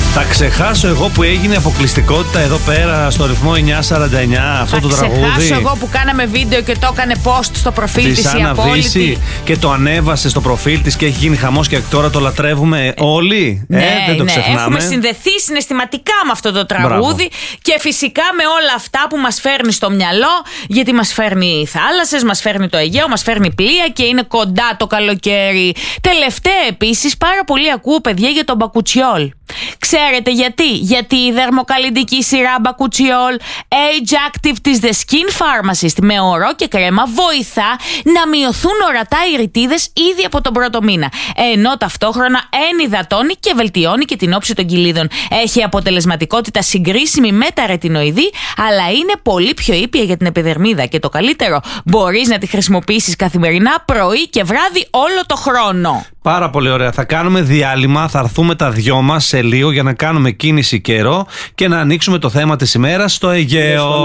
Θα ξεχάσω εγώ που έγινε αποκλειστικότητα εδώ πέρα στο ρυθμό 949 αυτό το τραγούδι. Θα ξεχάσω εγώ που κάναμε βίντεο και το έκανε post στο προφίλ της η Απόλυτη. Και το ανέβασε στο προφίλ της και έχει γίνει χαμός και τώρα το λατρεύουμε όλοι. Δεν το ξεχνάμε. Έχουμε συνδεθεί συναισθηματικά με αυτό το τραγούδι. Μπράβο. Και φυσικά με όλα αυτά που μας φέρνει στο μυαλό, γιατί μας φέρνει θάλασσες, μας φέρνει το Αιγαίο, μας φέρνει πλοία και είναι κοντά το καλοκαίρι. Τελευταία επίσης πάρα πολύ ακούω, παιδιά, για τον Μπακουτσιόλ. Ξέρετε γιατί? Γιατί η δερμοκαλλυντική σειρά Μπακουτσιόλ Age Active της The Skin Pharmacist με ορό και κρέμα βοηθά να μειωθούν ορατά οι ρητίδες ήδη από τον πρώτο μήνα, ενώ ταυτόχρονα ενυδατώνει και βελτιώνει και την όψη των κοιλίδων. Έχει αποτελεσματικότητα συγκρίσιμη με τα ρετινοειδή, αλλά είναι πολύ πιο ήπια για την επιδερμίδα και το καλύτερο, μπορείς να τη χρησιμοποιήσεις καθημερινά, πρωί και βράδυ, όλο το χρόνο. Πάρα πολύ ωραία. Θα κάνουμε διάλειμμα, θα έρθουμε τα δυο μας σε λίγο για να κάνουμε κίνηση καιρό και να ανοίξουμε το θέμα της ημέρας στο Αιγαίο.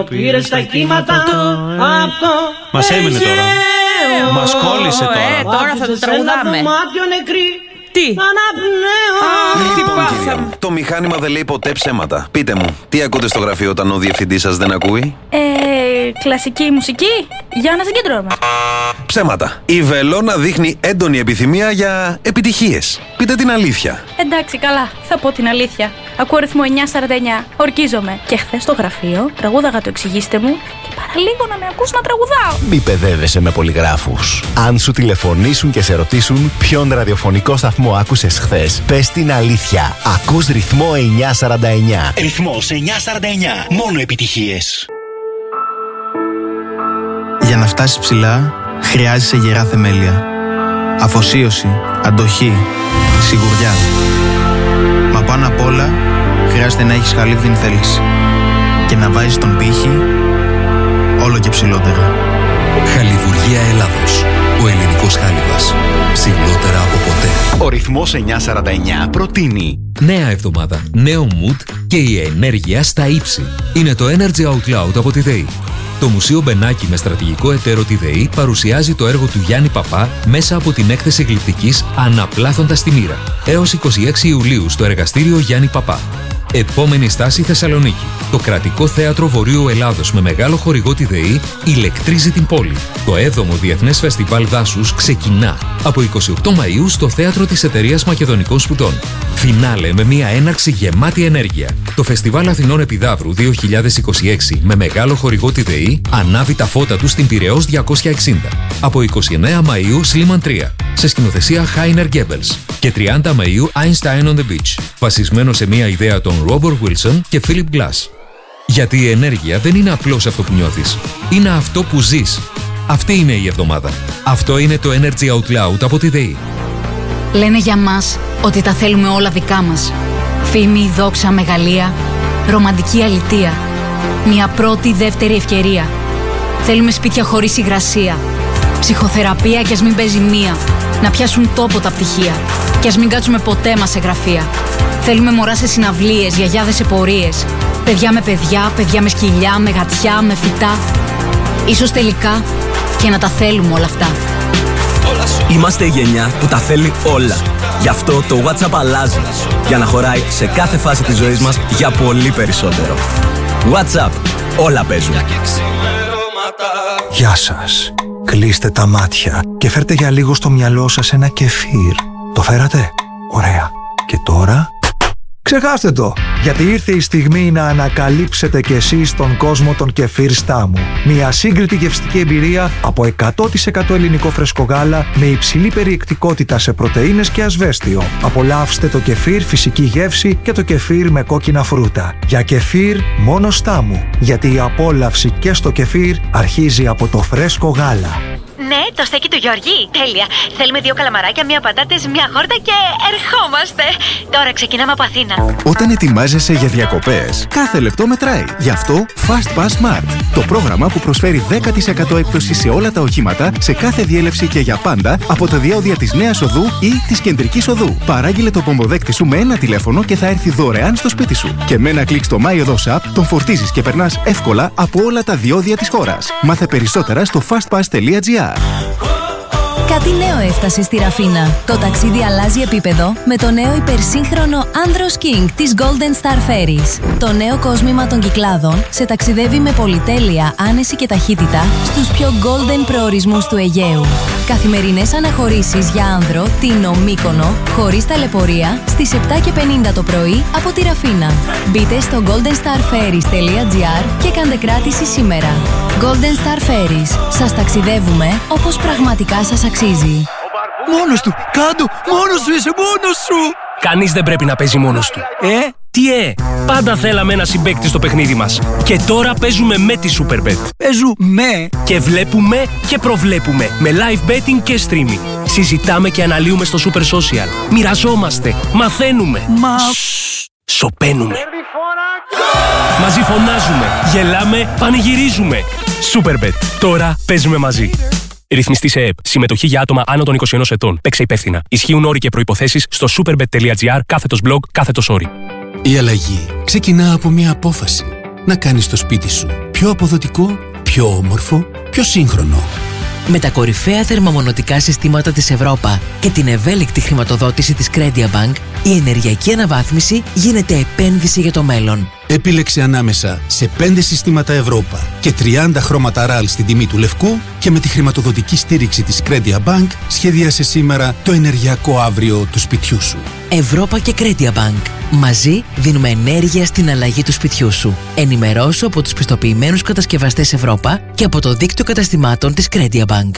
Μας έμεινε τώρα. Μας κόλλησε τώρα. Τώρα θα το τραγουδάμε. Τι? Λοιπόν, κυρία, το μηχάνημα δεν λέει ποτέ ψέματα. Πείτε μου, τι ακούτε στο γραφείο όταν ο διευθυντής σας δεν ακούει? Κλασική μουσική. Για να συγκεντρώμε. Ψέματα. Η Βελόνα δείχνει έντονη επιθυμία για επιτυχίες. Πείτε την αλήθεια. Εντάξει, καλά. Θα πω την αλήθεια. Ακούω ρυθμό 949. Ορκίζομαι. Και χθες στο γραφείο τραγούδαγα το εξηγήστε μου και παραλίγο να με ακούς να τραγουδάω. Μη παιδεύεσαι με πολυγράφους. Αν σου τηλεφωνήσουν και σε ρωτήσουν ποιον ραδιοφωνικό σταθμό άκουσες χθες, πες την αλήθεια. Ακούς ρυθμό 949. Ρυθμός 949. Μόνο επιτυχίες. Για να φτάσεις ψηλά, χρειάζεσαι γερά θεμέλια. Αφοσίωση, αντοχή, σιγουριά. Μα πάνω απ' όλα, χρειάζεται να έχεις χαλίβδινη θέληση και να βάζεις τον πύχη όλο και ψηλότερα. Χαλιβουργία Ελλάδος. Ο ελληνικός χάλιβας. Ψηλότερα από ποτέ. Ο ρυθμός 949 προτείνει νέα εβδομάδα, νέο mood και η ενέργεια στα ύψη. Είναι το Energy Out Loud από τη ΔΕΗ. Το Μουσείο Μπενάκη με στρατηγικό εταίρο τη ΔΕΗ παρουσιάζει το έργο του Γιάννη Παπά μέσα από την έκθεση γλυπτικής Αναπλάθοντας τη μοίρα. Έως 26 Ιουλίου στο εργαστήριο Γιάννη Παπά. Επόμενη στάση Θεσσαλονίκη. Το Κρατικό Θέατρο Βορείου Ελλάδος με μεγάλο χορηγό τη ΔΕΗ ηλεκτρίζει την πόλη. Το 7ο Διεθνές Φεστιβάλ Δάσους ξεκινά από 28 Μαΐου στο Θέατρο της Εταιρείας Μακεδονικών Σπουδών. Φινάλε με μια έναρξη γεμάτη ενέργεια. Το Φεστιβάλ Αθηνών Επιδαύρου 2026 με μεγάλο χορηγό τη ΔΕΗ ανάβει τα φώτα του στην Πειραιώς 260. Από 29 Μαΐου Σλίμαν 3 σε σκηνοθεσία Χάινερ Γκέμπελς και 30 Μαΐου Einstein on the Beach, βασισμένο σε μια ιδέα των Ρόμπορτ Βίλσον και Φίλιπ Γκλάς. Γιατί η ενέργεια δεν είναι απλώς αυτό που νιώθεις, είναι αυτό που ζεις. Αυτή είναι η εβδομάδα. Αυτό είναι το Energy Out Loud από τη ΔΕΗ. Λένε για μας ότι τα θέλουμε όλα δικά μας. Φήμη, δόξα, μεγαλεία, ρομαντική αλητεία. Μια πρώτη, δεύτερη ευκαιρία. Θέλουμε σπίτια χωρίς υγρασία. Ψυχοθεραπεία κι ας μην παίζει μία. Να πιάσουν τόπο τα πτυχία. Κι ας μην κάτσουμε ποτέ μας σε γραφεία. Θέλουμε μωρά σε συναυλίες, γιαγιάδες σε πορείες. Παιδιά με παιδιά, παιδιά με σκυλιά, με γατιά, με φυτά. Ίσως τελικά και να τα θέλουμε όλα αυτά. Είμαστε η γενιά που τα θέλει όλα. Γι' αυτό το WhatsApp αλλάζει. Για να χωράει σε κάθε φάση της ζωής μας για πολύ περισσότερο. WhatsApp. Όλα παίζουν. Γεια σας. Κλείστε τα μάτια και φέρτε για λίγο στο μυαλό σας ένα κεφίρ. Το φέρατε? Ωραία. Και τώρα? Ξεχάστε το, γιατί ήρθε η στιγμή να ανακαλύψετε κι εσείς τον κόσμο των κεφίρ Στάμου. Μια σύγκριτη γευστική εμπειρία από 100% ελληνικό φρέσκο γάλα με υψηλή περιεκτικότητα σε πρωτεΐνες και ασβέστιο. Απολαύστε το κεφίρ φυσική γεύση και το κεφίρ με κόκκινα φρούτα. Για κεφίρ μόνο Στάμου, γιατί η απόλαυση και στο κεφίρ αρχίζει από το φρέσκο γάλα. Ναι, το στέκι του Γιώργη. Τέλεια. Θέλουμε 2 καλαμαράκια, 1 πατάτες, 1 χόρτα και ερχόμαστε. Τώρα ξεκινάμε από Αθήνα. Όταν ετοιμάζεσαι για διακοπές, κάθε λεπτό μετράει. Γι' αυτό Fast Pass Smart. Το πρόγραμμα που προσφέρει 10% έκπτωση σε όλα τα οχήματα, σε κάθε διέλευση και για πάντα, από τα διόδια της Νέας Οδού ή της Κεντρικής Οδού. Παράγγειλε το πομποδέκτη σου με ένα τηλέφωνο και θα έρθει δωρεάν στο σπίτι σου. Και με ένα κλικ στο MyOdos App τον φορτίζεις και περνάς εύκολα από όλα τα διόδια της χώρας. Μάθε περισσότερα στο fastpass.gr. Κάτι νέο έφτασε στη Ραφίνα. Το ταξίδι αλλάζει επίπεδο με το νέο υπερσύγχρονο Andros King της Golden Star Ferries. Το νέο κόσμημα των Κυκλάδων σε ταξιδεύει με πολυτέλεια, άνεση και ταχύτητα στους πιο golden προορισμούς του Αιγαίου. Καθημερινές αναχωρήσεις για άνδρο, Τίνο, Μύκονο, χωρίς ταλαιπωρία, στις 7:50 το πρωί από τη Ραφίνα. Μπείτε στο goldenstarferries.gr και κάντε κράτηση σήμερα. Golden Star Ferries. Σας ταξιδεύουμε όπως πραγματικά σας αξίζει. Μόνος του! Κάντο! Μόνος σου είσαι! Μόνος σου! Κανείς δεν πρέπει να παίζει μόνος του. Τι πάντα θέλαμε ένα συμπαίκτη στο παιχνίδι μας. Και τώρα παίζουμε με τη Superbet. Παίζουμε! Και βλέπουμε και προβλέπουμε με live betting και streaming. Συζητάμε και αναλύουμε στο Super Social. Μοιραζόμαστε, μαθαίνουμε. Σωπαίνουμε. Μαζί φωνάζουμε, γελάμε, πανηγυρίζουμε. Superbet. Τώρα παίζουμε μαζί. Ρυθμιστή σε ΕΕΠ. Συμμετοχή για άτομα άνω των 21 ετών. Παίξε υπεύθυνα. Ισχύουν όροι και προϋποθέσεις στο superbet.gr/blog/όροι. Η αλλαγή ξεκινά από μια απόφαση. Να κάνεις το σπίτι σου πιο αποδοτικό, πιο όμορφο, πιο σύγχρονο. Με τα κορυφαία θερμομονωτικά συστήματα της Ευρώπα και την ευέλικτη χρηματοδότηση της CrediaBank, η ενεργειακή αναβάθμιση γίνεται επένδυση για το μέλλον. Επίλεξε ανάμεσα σε 5 συστήματα Ευρώπα και 30 χρώματα RAL στην τιμή του λευκού και με τη χρηματοδοτική στήριξη της CrediaBank σχεδίασε σήμερα το ενεργειακό αύριο του σπιτιού σου. Ευρώπα και CrediaBank. Μαζί δίνουμε ενέργεια στην αλλαγή του σπιτιού σου. Ενημερώσου από τους πιστοποιημένους κατασκευαστές Ευρώπα και από το δίκτυο καταστημάτων της CrediaBank.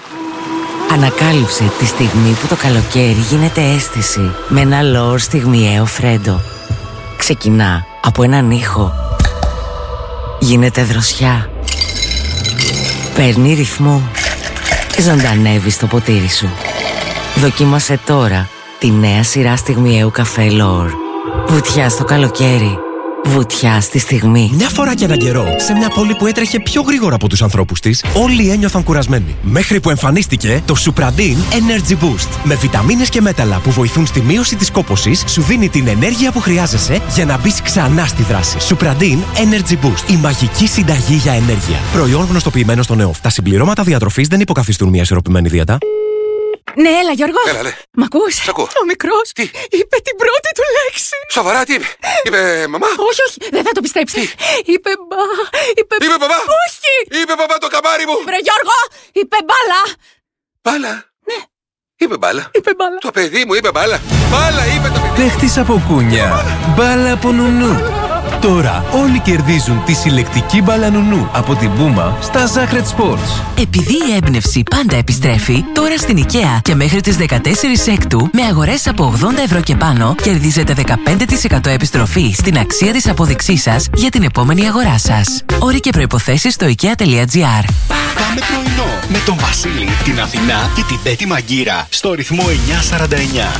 Ανακάλυψε τη στιγμή που το καλοκαίρι γίνεται αίσθηση με ένα λόρ στιγμιαίο φρέντο. Ξεκινά από έναν ήχο. Γίνεται δροσιά. Παίρνει ρυθμό και ζωντανεύει στο ποτήρι σου. Δοκίμασε τώρα τη νέα σειρά στιγμιαίου καφέ Λόρ. Βουτιά στο καλοκαίρι. Βουτιά στη στιγμή. Μια φορά και έναν καιρό, σε μια πόλη που έτρεχε πιο γρήγορα από τους ανθρώπους της, όλοι ένιωθαν κουρασμένοι. Μέχρι που εμφανίστηκε το Supradin Energy Boost. Με βιταμίνες και μέταλλα που βοηθούν στη μείωση της κόπωσης, σου δίνει την ενέργεια που χρειάζεσαι για να μπεις ξανά στη δράση. Supradin Energy Boost. Η μαγική συνταγή για ενέργεια. Προϊόν γνωστοποιημένο στο ΝΕΟΦ. Τα συμπληρώματα διατροφής δεν υποκαθιστούν μια ισορροπημένη δίαιτα. Ναι, έλα Γιώργο. Έλα, ναι. Μ' ακούς? Σ' ακούω. Ο μικρός είπε την πρώτη του λέξη. Σοβαρά, τι είπε? Είπε μαμά? Όχι, δεν θα το πιστέψεις. Είπε μπαμπά? Όχι. Είπε μπαμπά το καμάρι μου. Βρε Γιώργο, είπε μπάλα. Μπάλα? Ναι. Είπε μπάλα. Είπε μπάλα. Το παιδί μου είπε μπάλα. Μπάλα είπε το παιδί. Παίχτης από κούνια. Μπάλα από νουνού. Τώρα όλοι κερδίζουν τη συλλεκτική μπάλα νουνού από την Puma στα Sacred Sports. Επειδή η έμπνευση πάντα επιστρέφει, τώρα στην IKEA και μέχρι τις 14 Έκτου, με αγορές από 80 ευρώ και πάνω, κερδίζετε 15% επιστροφή στην αξία της απόδειξής σας για την επόμενη αγορά σας. Όροι και προϋποθέσεις στο ikea.gr. Πάμε πρωινό με τον Βασίλη, την Αθηνά και την Πέτη Μαγκύρα στο ρυθμό 949.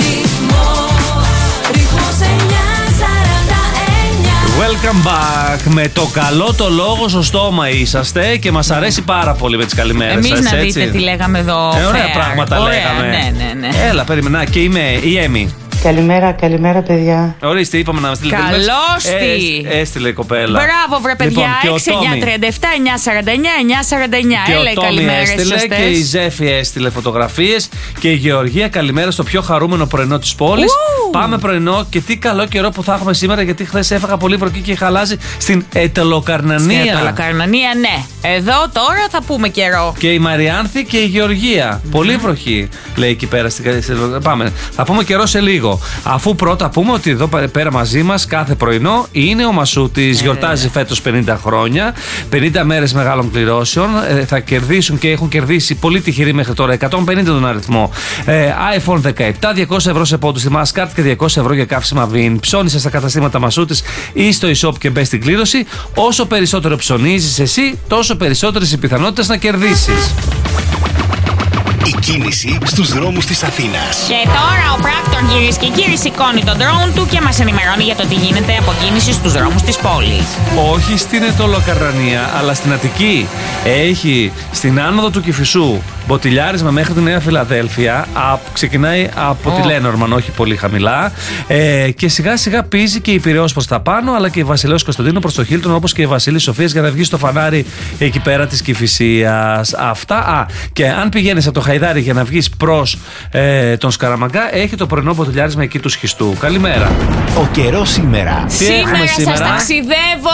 Ρυθμός 949. Welcome back. Με το καλό το λόγο στο στόμα είσαστε και μας αρέσει πάρα πολύ με τις καλημέρες σας. Εμείς να δείτε τι λέγαμε εδώ. Ωραία πράγματα λέγαμε. Ναι. Έλα, περίμενα. Και είμαι η Έμι. Καλημέρα παιδιά. Ορίστε, είπαμε να μας στείλετε. Καλώς τη. Έστειλε η κοπέλα. Μπράβο, βρε παιδιά. Λοιπόν, 6-9-37-949-949. Έλα, οι καλημέρες έστειλε και η Ζέφη έστειλε φωτογραφίες. Και η Γεωργία, καλημέρα στο πιο χαρούμενο πρωινό της πόλης. Πάμε πρωινό και τι καλό καιρό που θα έχουμε σήμερα, γιατί χθες έφαγα πολύ βροχή και χαλάζει στην Ετελοκαρνανία. Στην Ετελοκαρνανία, ναι. Εδώ τώρα θα πούμε καιρό. Και η Μαριάνθη και η Γεωργία. Πολύ βροχή, λέει εκεί πέρα. Πάμε. Θα πούμε καιρό σε λίγο. Αφού πρώτα πούμε ότι εδώ πέρα μαζί μας κάθε πρωινό είναι ο Μασούτης. Γιορτάζει φέτος 50 χρόνια. 50 μέρες μεγάλων κληρώσεων. Θα κερδίσουν και έχουν κερδίσει πολύ τυχεροί μέχρι τώρα 150 τον αριθμό. iPhone 17, 200 ευρώ σε πόντους στη Mastercard και 200 ευρώ για καύσιμα Vin. Ψώνισε στα καταστήματα Μασούτης ή στο e-shop και μπες στην κλήρωση. Όσο περισσότερο ψωνίζεις εσύ, τόσο περισσότερες οι πιθανότητες να κερδίσεις. Η κίνηση στους δρόμους της Αθήνας. Και τώρα ο πράκτορ, κυρίες και κύριοι, σηκώνει τον drone του και μας ενημερώνει για το τι γίνεται από κίνηση στους δρόμους της πόλης. Όχι στην Ετωλοκαρνανία, αλλά στην Αττική. Έχει στην άνοδο του Κηφισού μποτιλιάρισμα μέχρι τη Νέα Φιλαδέλφια. Ξεκινάει από τη Λένορμαν, όχι πολύ χαμηλά. Και σιγά σιγά πίζει και η Πειραιώς προς τα πάνω, αλλά και η Βασιλέως Κωνσταντίνου προς το Χίλτον, όπως και η Βασίλη Σοφίας, για να βγει στο φανάρι εκεί πέρα της Κηφισίας. Αυτά. Και αν πηγαίνεις από το Χαϊδάρι Κελάρη για να βγεις προς τον Σκαραμαγκά έχει το πρωινό μποτιλιάρισμα εκεί του Σχιστού. Καλημέρα. Ο καιρός σήμερα. Τι έχουμε Σήμερα σας σήμερα? ταξιδεύω